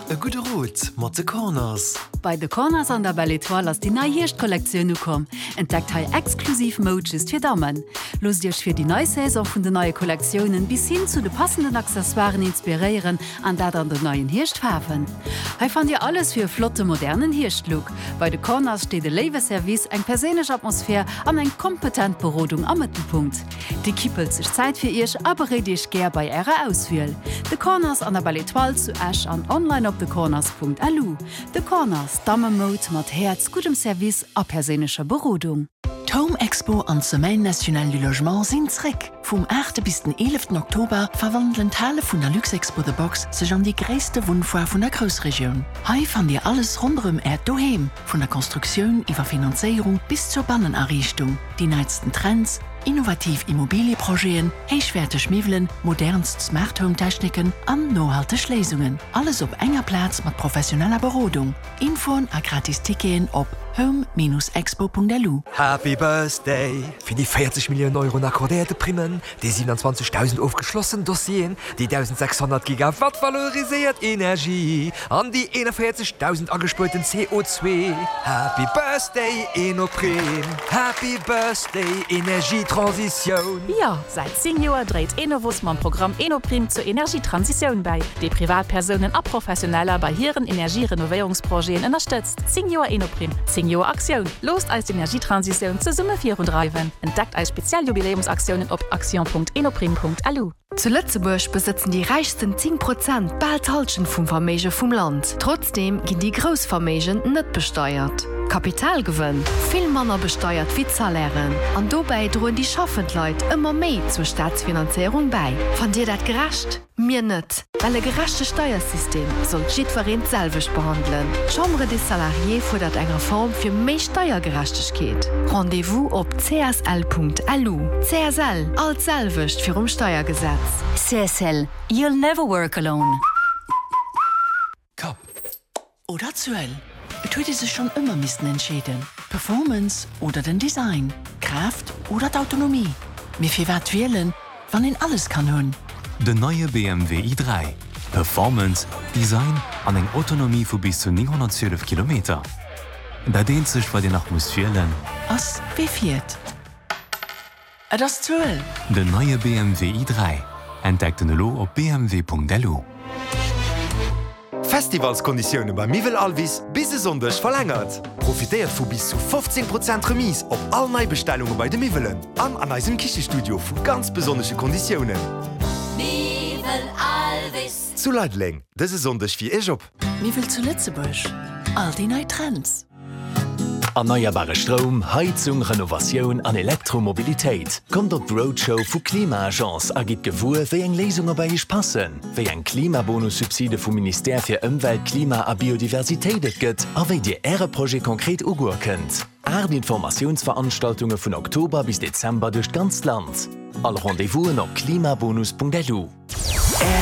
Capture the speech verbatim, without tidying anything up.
E gute Rot mat de Corners. Bei de Corners an der Belle Étoile ass die neii Hirschtkollektion nu kom. Entdeckt hai exklusiv Moches fir Damen. Los Dich fir die neue Saison vun de neue Kollektionen bis hin zu de passenden Accessoires inspirieren an dat an de neuen Hirschtfafen. Hei fand Dir alles fir flotte modernen Hirschtlook. Bei de Corners steht de Leweservice, eng perseneg Atmosphär an eng kompetent Berodung am Mittelpunkt. Die kippelt sech Zeit fir Ich aber redich ger bei Äre auswiel. De Corners an der Belle Étoile zu Ash an online op de corners punkt l u. De Corners Dammemod mat Herz, gutem Service a persenescher Berodung. Home Expo an Semaine National du Logement sind zrick. Vom achten bis den elften Oktober verwandeln Teile von der Luxexpo The Box sich an die größte Wohnfoire von der Großregion. Hier fand ihr alles rundum Erd daheim, von der Konstruktion über Finanzierung bis zur Bannenerrichtung, die neuesten Trends, innovativ Immobilienprojekten, heischwertige Möbeln, modernst Smart Home Techniken und nachhaltige Lesungen. Alles auf enger Platz mit professioneller Berodung. Infos und gratis Tickets auf home expo punkt l u. Happy Birthday! Für die vierzig Millionen Euro akkordierte Primen, die siebenundzwanzigtausend aufgeschlossen Dossien, die eintausendsechshundert Gigawatt valorisiert Energie, an die einundvierzigtausend angespülten C O zwei. Happy Birthday, Enoprim! Happy Birthday, Energietransition! Ja, seit zehn Jahren dreht Enovus mein Programm Enoprim zur Energietransition bei, die Privatpersonen und Professioneller bei ihren Energierenovierungsprojekten unterstützt. zehn Jahre Enoprim, zehn Jahre Aktion. Lost als Energietransition zur Summe vierunddreißig. Entdeckt als Spezialjubiläumsaktionen auf aktion punkt enoprim punkt l u. Zu Lützeburg besitzen die reichsten zehn Prozent bald Halschen vom Vermögen vom Land. Trotzdem gehen die Großvermögen nicht besteuert. Kapitalgewinn viel Männer besteuert wie Salären. Und dabei drohen die Schaffendleute immer mehr zur Staatsfinanzierung bei. Von dir das gerecht? Mir nicht. Weil ein gerechtes Steuersystem soll jedermann selbisch behandeln. Chambre des Salariés fordert eine Reform für mehr Steuergerechtigkeit. Rendezvous auf c s l punkt l u. C S L, als selbisch für um Steuergesetz. C S L, you'll never work alone. Kap. Oder Zuel. Et huet se schon immer missisten entschäden. Performance oder den Design, Kraft oder d'Autonomie. Mir fir wat wählen, wann en alles kann hunn. De neue B M W i drei. Performance, Design an eng Autonomie vu bis zu neunhundertzwölf Kilometer. Da dehnt sech, wat Dir nach muss wählen. Ass wie viert. Et das Zuel. De neue B M W i drei. Entdeckt den Lo op b m w punkt l u. Festivalskonditionen bei Mivel Alvis bis sondech verlängert. Profitiert vu bis zu fünfzehn Prozent Remis op all Neibestellungen bei de Mivelen. An an eisem Kichestudio vu ganz besonnesche Konditionen. Mivel Alvis. Zu Leidling, dese sondech wie ich op. Mivel zu Lützeburg. All die neue Trends. Erneuerbare Strom, Heizung, Renovation an Elektromobilität. Kommt op Roadshow vu Klimaagence agit gewur, wéi eng Lesungen bei ich passen, wéi eng Klimabonussubside vum Minister fir Umwelt, Klima a Biodiversitéit gëtt, a wéi Dir Äre Projekt konkret ugurkennt. Ar Informationsveranstaltungen vun Oktober bis Dezember durch ganz Land. All Rendezvous op klimabonus punkt l u.